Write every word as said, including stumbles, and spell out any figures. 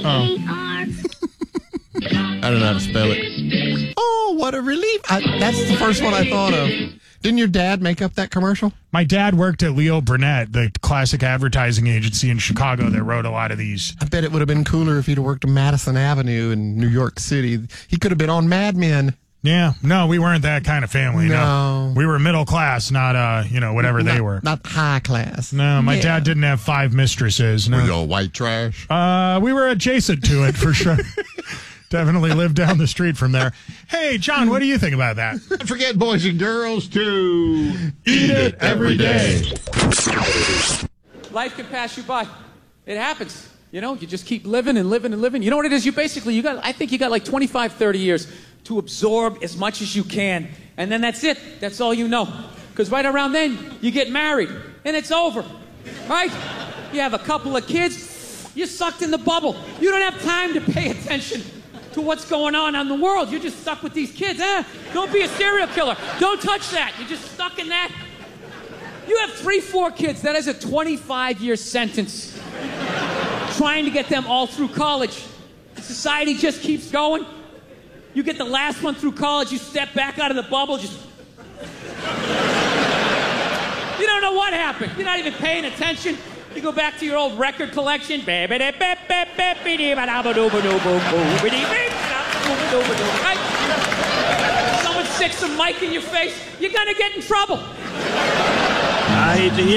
I don't know how to spell it. Oh, what a relief. I, that's the first one I thought of. Didn't your dad make up that commercial? My dad worked at Leo Burnett, the classic advertising agency in Chicago that wrote a lot of these. I bet it would have been cooler if he'd have worked on Madison Avenue in New York City. He could have been on Mad Men. Yeah, no, we weren't that kind of family. No, No. we were middle class, not uh, you know, whatever not, they were. Not high class. No, my Yeah. dad didn't have five mistresses. No, Were y'all white trash? uh, we were adjacent to it for sure. Definitely lived down the street from there. Hey, John, what do you think about that? Don't forget, boys and girls, to Eat it every day. Life can pass you by. It happens. You know, you just keep living and living and living. You know what it is? You basically, you got, I think you got like twenty-five, thirty years to absorb as much as you can. And then that's it. That's all you know. Because right around then, you get married. And it's over. Right? You have a couple of kids. You're sucked in the bubble. You don't have time to pay attention to what's going on in the world. You're just stuck with these kids. Eh? Don't be a serial killer. Don't touch that. You're just stuck in that. You have three, four kids. That is a twenty-five year sentence. Trying to get them all through college. Society just keeps going. You get the last one through college, you step back out of the bubble, just... You don't know what happened. You're not even paying attention. You go back to your old record collection. Right? Someone sticks a mic in your face, you're gonna get in trouble. I hate to hear